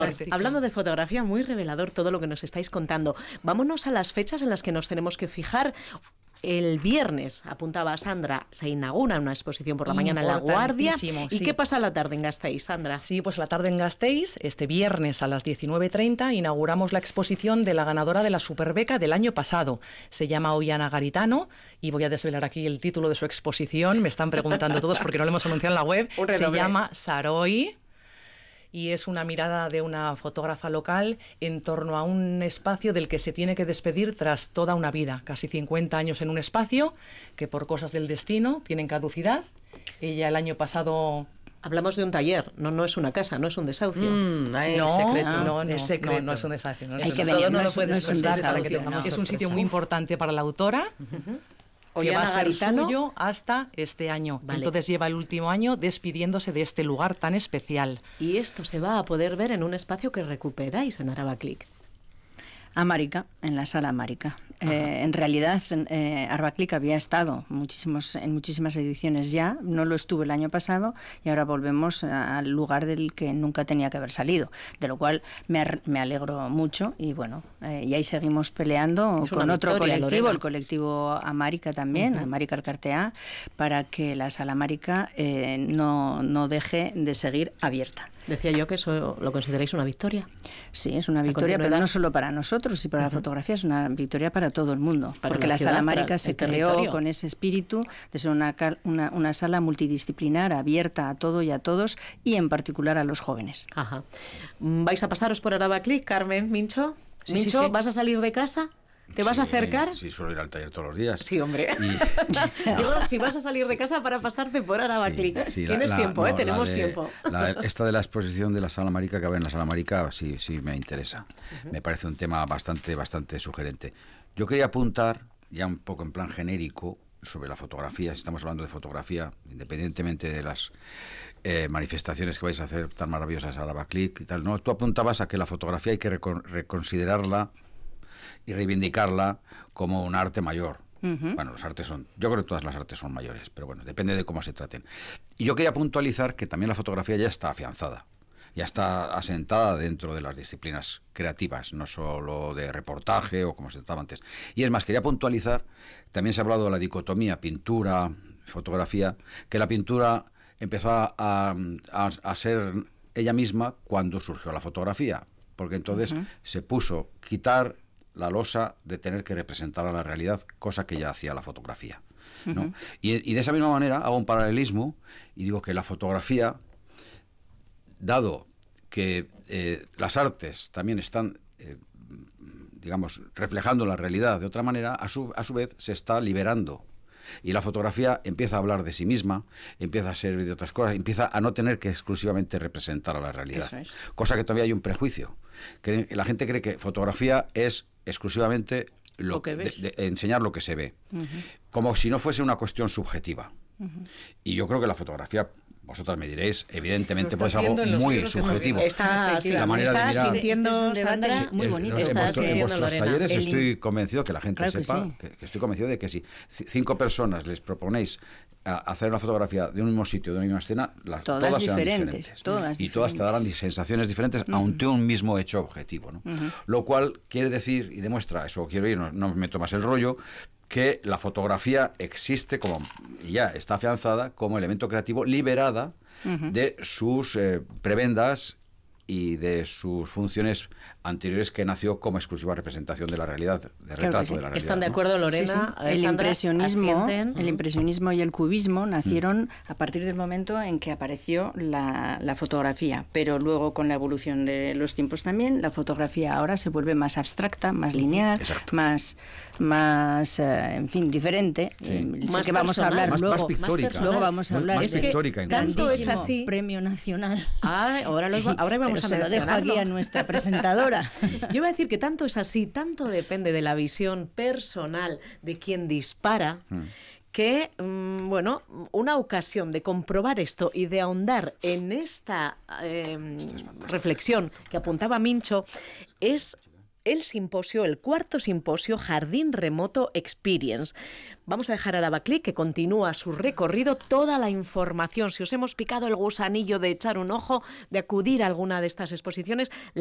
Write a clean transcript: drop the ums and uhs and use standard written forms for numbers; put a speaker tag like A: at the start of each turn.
A: Hablando de fotografía, muy revelador todo lo que nos estáis contando. Vámonos a las fechas en las que nos tenemos que fijar. El viernes, apuntaba Sandra, se inaugura una exposición por la mañana en La Guardia. ¿Y qué pasa a la tarde en Gasteiz, Sandra?
B: Sí, pues la tarde en Gasteiz, este viernes a las 19:30, inauguramos la exposición de la ganadora de la Superbeca del año pasado. Se llama Ollana Garitano y voy a desvelar aquí el título de su exposición. Me están preguntando todos porque no lo hemos anunciado en la web. Se llama Saroi. Y es una mirada de una fotógrafa local en torno a un espacio del que se tiene que despedir tras toda una vida, casi 50 años en un espacio que por cosas del destino tienen caducidad. Ella el año pasado...
A: Hablamos de un taller, no es una casa, no es secreto.
B: No es un desahucio.
A: Hay que venir, no lo puedes contar.
B: Es un sitio muy importante para la autora. Que va a ser suyo hasta este año. Vale. Entonces lleva el último año despidiéndose de este lugar tan especial.
A: Y esto se va a poder ver en un espacio que recuperáis en Arabaclic.
C: Amárica, en la sala Amárica. En realidad, Arabaclic había estado en muchísimas ediciones ya, no lo estuvo el año pasado y ahora volvemos al lugar del que nunca tenía que haber salido, de lo cual me alegro mucho y bueno, y ahí seguimos peleando con otro colectivo, Lorena. El colectivo Amárica también, Amárica Alcartea, para que la sala Amárica no deje de seguir abierta.
A: Decía yo que eso lo consideráis una victoria.
C: Sí, es una victoria, pero no solo para nosotros y para la fotografía, es una victoria para todo el mundo. Porque la Sala Amárica se creó con ese espíritu de ser una sala multidisciplinar, abierta a todo y a todos, y en particular a los jóvenes.
A: Ajá. ¿Vais a pasaros por Arabaclic, Carmen, Mincho?
C: Sí,
A: ¿Mincho,
C: sí.
A: vas a salir de casa? ¿Te vas a acercar?
D: Sí, suelo ir al taller todos los días.
A: Sí, hombre. Digo, si vas a salir de casa para pasarte por Arabaclic. Tienes tiempo, tenemos tiempo.
D: Esta de la exposición de la Sala Amárica, que va en la Sala Amárica, sí me interesa. Me parece un tema bastante sugerente. Yo quería apuntar, ya un poco en plan genérico, sobre la fotografía. Si estamos hablando de fotografía, independientemente de las manifestaciones que vais a hacer tan maravillosas a Arabaclic y tal, ¿no? Tú apuntabas a que la fotografía hay que reconsiderarla y reivindicarla como un arte mayor. Bueno, los artes yo creo que todas las artes son mayores, pero bueno, depende de cómo se traten. Y yo quería puntualizar que también la fotografía ya está afianzada, ya está asentada dentro de las disciplinas creativas, no solo de reportaje o como se trataba antes. Y es más, quería puntualizar, también se ha hablado de la dicotomía pintura, fotografía, que la pintura empezó a ser ella misma cuando surgió la fotografía, porque entonces se puso quitar la losa de tener que representar a la realidad, cosa que ya hacía la fotografía, ¿no? Y de esa misma manera hago un paralelismo y digo que la fotografía, dado que las artes también están, digamos, reflejando la realidad de otra manera, a su vez se está liberando. Y la fotografía empieza a hablar de sí misma, empieza a ser de otras cosas, empieza a no tener que exclusivamente representar a la realidad. Eso es. Cosa que todavía hay un prejuicio. Que la gente cree que fotografía es exclusivamente lo que ves. De enseñar lo que se ve. Como si no fuese una cuestión subjetiva. Y yo creo que la fotografía, vosotras me diréis, evidentemente puede ser algo muy subjetivo.
A: La manera de mirar.
C: Sintiendo un debate muy bonito.
D: En vuestros talleres estoy convencido que la gente sepa, que estoy convencido de que si 5 personas les proponéis hacer una fotografía de un mismo sitio, de una misma escena, todas serán diferentes. Y todas te darán sensaciones diferentes ante un mismo hecho objetivo, ¿no? Lo cual quiere decir, y demuestra, eso quiero ir, no me tomas el rollo, que la fotografía existe y ya está afianzada como elemento creativo, liberada de sus prebendas y de sus funciones anteriores, que nació como exclusiva representación de la realidad, de retrato de la realidad.
A: ¿Están de acuerdo, Lorena?
C: Sí. El impresionismo y el cubismo nacieron a partir del momento en que apareció la fotografía, pero luego con la evolución de los tiempos también, la fotografía ahora se vuelve más abstracta, más lineal, más en fin, diferente.
A: Más
C: que vamos a hablar
D: más pictórica.
C: Luego vamos a hablar
D: más pictórica,
A: tanto es así.
C: Premio Nacional.
A: Ahora vamos a
C: se lo dejo aquí a nuestra presentadora.
A: Yo iba a decir que tanto es así, tanto depende de la visión personal de quien dispara, que, una ocasión de comprobar esto y de ahondar en esta reflexión que apuntaba Mincho es el simposio, el cuarto simposio Jardín Remoto Experience. Vamos a dejar a Arabaclí que continúa su recorrido, toda la información. Si os hemos picado el gusanillo de echar un ojo, de acudir a alguna de estas exposiciones,